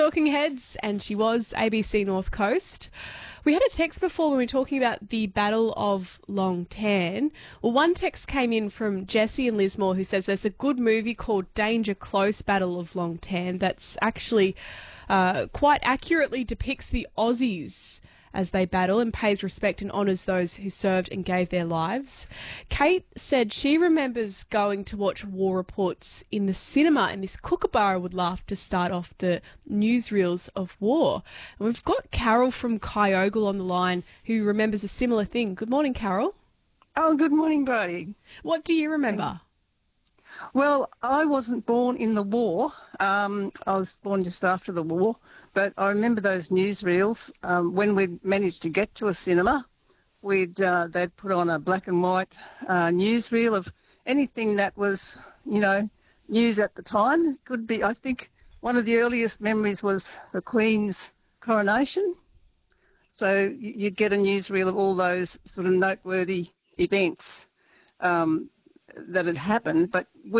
Talking Heads, and she was ABC North Coast. We had a text before when we were talking about the Battle of Long Tan. Well, one text came in from Jessie in Lismore who says there's a good movie called Danger Close Battle of Long Tan that's actually quite accurately depicts the Aussies as they battle and pays respect and honours those who served and gave their lives. Kate said she remembers going to watch war reports in the cinema, and this Kookaburra would laugh to start off the newsreels of war. And we've got Carol from Kyogle on the line who remembers a similar thing. Good morning, Carol. Oh, good morning, Brody. What do you remember? Well, I wasn't born in the war. I was born just after the war, but I remember those newsreels. When we managed to get to a cinema, they'd put on a black and white newsreel of anything that was, news at the time. It could be, I think, one of the earliest memories was the Queen's coronation. So you'd get a newsreel of all those sort of noteworthy events that had happened, but